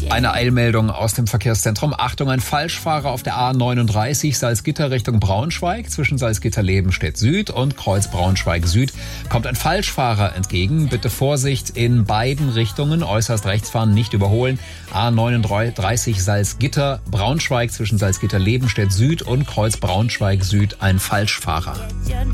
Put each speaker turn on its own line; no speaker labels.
Eine Eilmeldung aus dem Verkehrszentrum. Achtung, ein Falschfahrer auf der A39 Salzgitter Richtung Braunschweig. Zwischen Salzgitter-Lebenstedt Süd und Kreuz Braunschweig Süd kommt ein Falschfahrer entgegen. Bitte Vorsicht in beiden Richtungen. Äußerst rechts fahren, nicht überholen. A39 Salzgitter Braunschweig zwischen Salzgitter-Lebenstedt Süd und Kreuz Braunschweig Süd ein Falschfahrer.